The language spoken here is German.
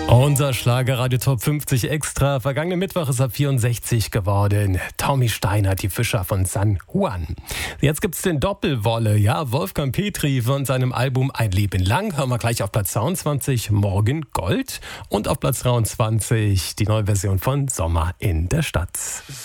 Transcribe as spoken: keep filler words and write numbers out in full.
Unser Schlagerradio Top fünfzig Extra. Vergangenen Mittwoch ist er vierundsechzig geworden. Tommy Steiner, die Fischer von San Juan. Jetzt gibt's den Doppelwolle. Ja, Wolfgang Petri von seinem Album Ein Leben lang. Hören wir gleich auf Platz zweiundzwanzig Morgen Gold. Und auf Platz dreiundzwanzig die neue Version von Sommer in der Stadt.